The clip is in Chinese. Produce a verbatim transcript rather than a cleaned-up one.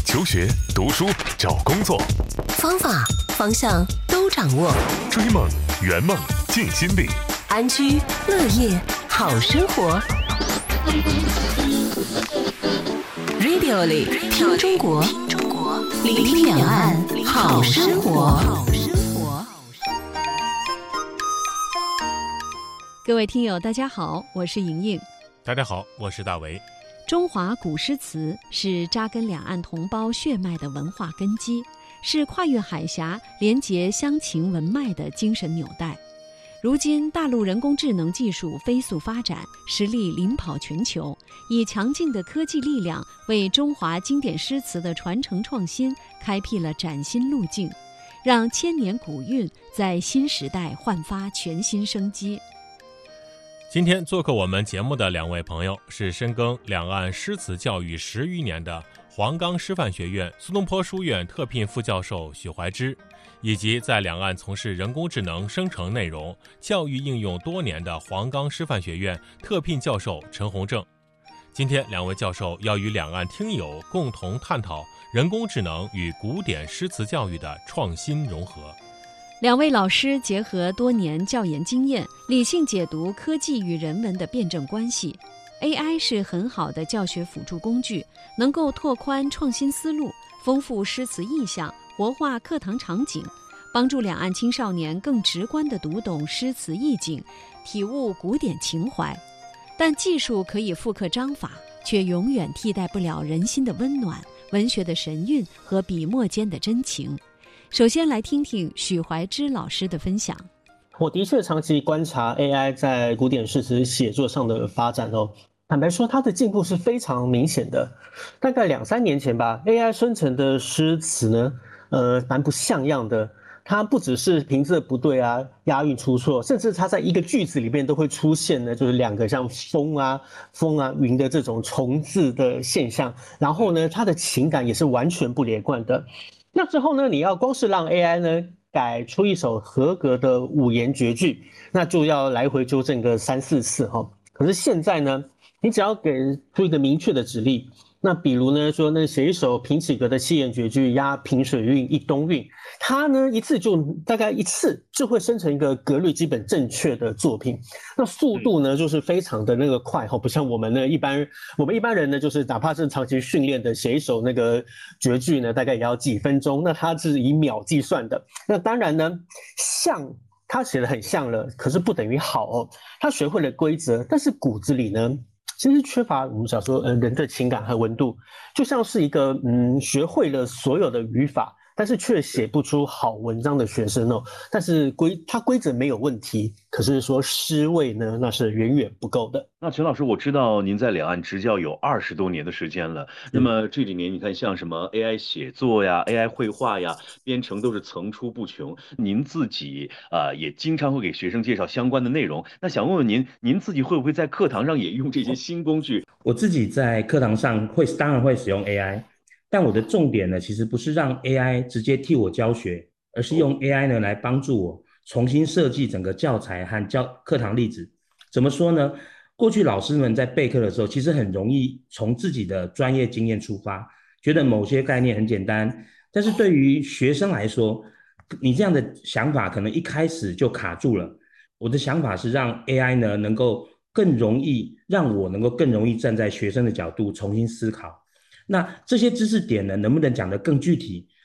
求学、读书、找工作， 方法、方向都掌握。 追梦、圆梦、尽心力， 安居乐业，好生活。Radio 里听中国，聆听两岸，好生活。 各位听友，大家好，我是莹莹。 大家好，我是大为。 中华古诗词是扎根两岸同胞血脉的文化根基，是跨越海峡、连结乡情文脉的精神纽带。如今，大陆人工智能技术飞速发展，实力领跑全球，以强劲的科技力量为中华经典诗词的传承创新开辟了崭新路径，让千年古韵在新时代焕发全新生机。 今天做客我们节目的两位朋友是深耕两岸诗词教育十余年的黄冈师范学院苏东坡书院特聘副教授许怀之，以及在两岸从事人工智能生成内容教育应用多年的黄冈师范学院特聘教授陈洪正。今天两位教授要与两岸听友共同探讨人工智能与古典诗词教育的创新融合。 两位老师结合多年教研经验，理性解读科技与人文的辩证关系。A I 是很好的教学辅助工具，能够拓宽创新思路，丰富诗词意象，活化课堂场景，帮助两岸青少年更直观地读懂诗词意境，体悟古典情怀。但技术可以复刻章法，却永远替代不了人心的温暖、文学的神韵和笔墨间的真情。首先来听听许怀之老师的分享。 我的确长期观察 A I 在古典诗词写作上的发展哦，坦白说它的进步是非常明显的。大概两三年前吧， A I 生成的诗词呢，呃，蛮不像样的。它不只是平仄不对啊，押韵出错，甚至它在一个句子里面都会出现呢，就是两个像风啊、风啊、云的这种重字的现象。然后呢，它的情感也是完全不连贯的。那之后呢，你要光是让 A I 呢改出一首合格的五言绝句，那就要来回纠正个三四次哈。可是现在呢，你只要给出一个明确的指令，那比如呢说那写一首平起格的七言绝句，押平水韵一东韵，它呢一次就大概一次就会生成一个格律基本正确的作品。那速度呢就是非常的那个快哈，不像我们呢一般我们一般人呢就是哪怕是长期训练的写一首那个绝句呢，大概也要几分钟，那它是以秒计算的。那当然呢，像他写的很像了，可是不等于好哦。他学会了规则，但是骨子里呢，其实缺乏我们讲说，呃，人的情感和温度，就像是一个嗯，学会了所有的语法，但是却写不出好文章的学生哦。但是规他规则没有问题，可是说诗味呢，那是远远不够的。 那陈老师，我知道您在两岸执教有二十多年的时间了。那么这几年，你看像什么 A I 写作呀、A I 绘画呀、编程都是层出不穷。您自己啊、呃、也经常会给学生介绍相关的内容。那想问问您，您自己会不会在课堂上也用这些新工具？ 我自己在课堂上会当然会使用 A I， 但我的重点呢，其实不是让 A I 直接替我教学，而是用 A I 呢来帮助我重新设计整个教材和教课堂例子。怎么说呢？过去老师们在备课的时候，其实很容易从自己的专业经验出发，觉得某些概念很简单，但是对于学生来说，你这样的想法可能一开始就卡住了。我的想法是让 A I 呢能够更容易，让我能够更容易站在学生的角度重新思考。那这些知识点呢，能不能讲得更具体？